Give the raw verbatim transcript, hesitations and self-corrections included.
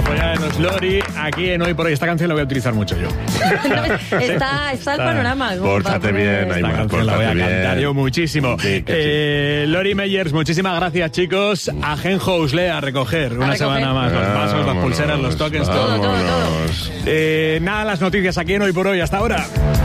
Follanos Lori, aquí en Hoy por Hoy. Esta canción la voy a utilizar mucho yo. está, está el panorama. Pórtate bien, Esta canción la voy a cantar yo muchísimo. Sí, eh, sí. Lori Meyers, muchísimas gracias, chicos. A Genjo Usle a recoger una recoger. semana más. Los vasos, las pulseras, los tokens, todo, todo, todo. todo. Eh, nada, las noticias aquí en Hoy por Hoy. Hasta ahora.